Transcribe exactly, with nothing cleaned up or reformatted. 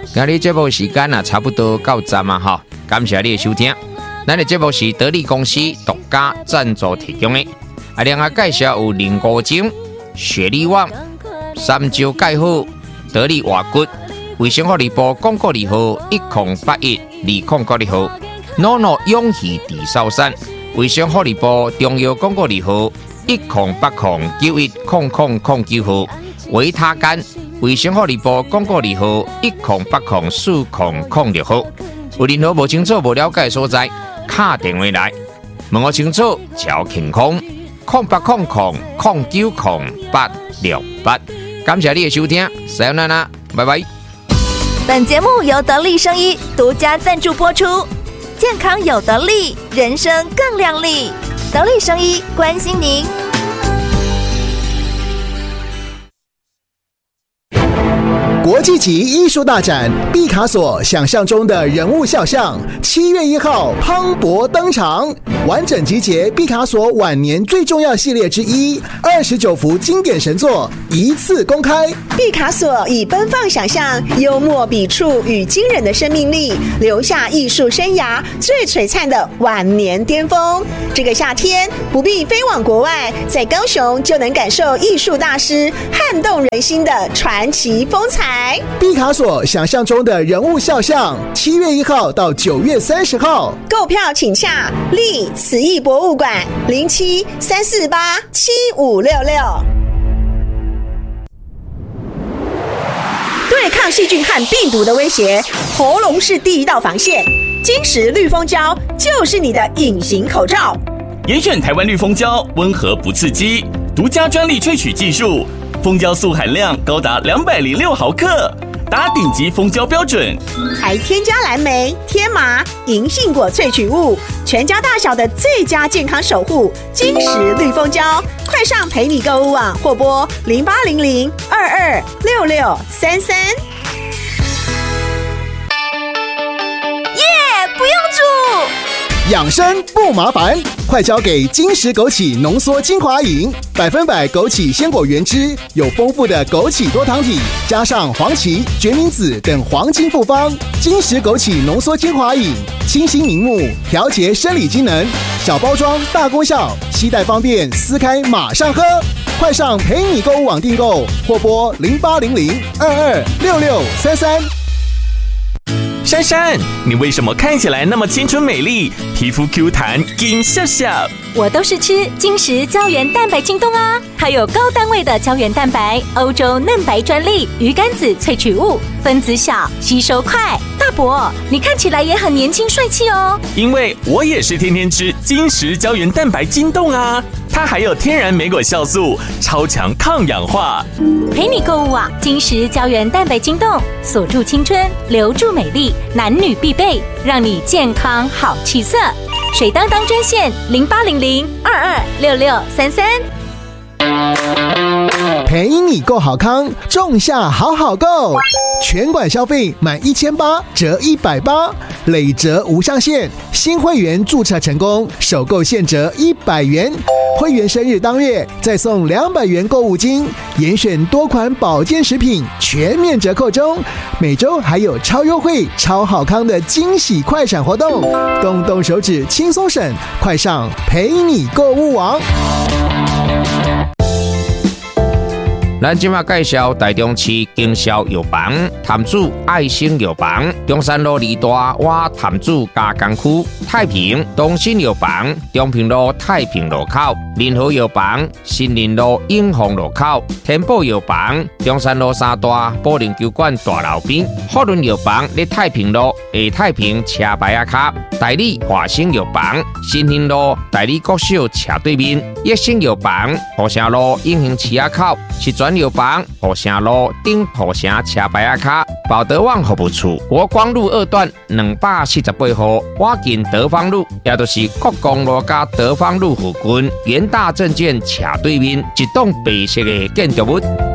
今日节目时间啊，差不多到站啊哈，感谢你的收听。咱的节目是得力公司独家赞助提供的，啊，另外介绍有林国精、雪力旺、三椒钙好、得力活骨、卫生福利部广告二号一零八一二零九二号 ，Nono 永续地少山，卫生福利部中药广告二号一零八零九一零零零九号，维他干。卫生福利部广告二号一零八零四零零六号，有任何无清楚、无了解的所在，打电话来问我清楚，找健康零八零零零九零八六八。感谢你的收听，さよなら，拜拜。 本节目由得力生医独家赞助播出，健康有得力，人生更亮丽。得力生医关心您。 国际级艺术大展毕卡索想象中的人物肖像，七月一号磅礴登场，完整集结毕卡索晚年最重要系列之一，二十九幅经典神作一次公开。 毕卡索以奔放想象、幽默笔触与惊人的生命力，留下艺术生涯最璀璨的晚年巅峰。这个夏天不必飞往国外，在高雄就能感受艺术大师撼动人心的传奇风采。 毕卡索想象中的人物肖像，七月一号到九月三十号， 购票请洽立慈艺博物馆零七三四八七五六六。对抗细菌和病毒的威胁，喉咙是第一道防线。金石绿蜂胶就是你的隐形口罩。 严选台湾绿蜂胶，温和不刺激，独家专利萃取技术。蜂胶素含量高达两百零六毫克，达顶级蜂胶标准， 还添加蓝莓、天麻、银杏果萃取物，全家大小的最佳健康守护。金石绿蜂胶，快上陪你购物网或拨零八零零二二六六三三。 耶，不用煮。 养生不麻烦，快交给金石枸杞浓缩精华饮，百分百枸杞鲜果原汁，有丰富的枸杞多糖体，加上黄芪、决明子等黄金复方。金石枸杞浓缩精华饮，清新明目，调节生理机能，小包装大功效，携带方便，撕开马上喝。快上陪你购物网订购，或拨零八零零二二六六三三。 珊珊，你为什么看起来那么青春美丽，皮肤 Q 弹，金笑笑？ 我都是吃金石胶原蛋白京东啊，它有高单位的胶原蛋白，欧洲嫩白专利，鱼肝子萃取物，分子小，吸收快。大伯，你看起来也很年轻帅气哦。 因为我也是天天吃金石胶原蛋白京东啊，它还有天然莓果酵素，超强抗氧化。 陪你购物啊，金石胶原蛋白京东，锁住青春，留住美丽，男女必备，让你健康好气色。水当当专线零八零零二二六六三三。 陪你购好康，仲夏好好购，全馆消费满一千八折一百八，累折无上限。新会员注册成功，首购现折一百元。会员生日当月再送两百元购物金，严选多款保健食品全面折扣中。每周还有超优惠、超好康的惊喜快闪活动，动动手指轻松省，快上陪你购物网。 咱今麦介绍台中市经销药房潭子爱心药房，中山路二大洼潭子加工区，太平东新药房中平路太平路口，联合药房新林路永丰路口，天宝药房中山路三大保龄球馆大楼边，福伦药房在太平路下太平车牌仔卡，代理华兴药房新兴路代理国小斜对面，益生药房河城路永兴市仔口，是专药房河城路顶土城车牌仔卡，保德旺服务处国光路二段两百四十八号，我近德芳路，也就是国光路加德芳路附近，元大证券斜对面一栋白色的建筑物。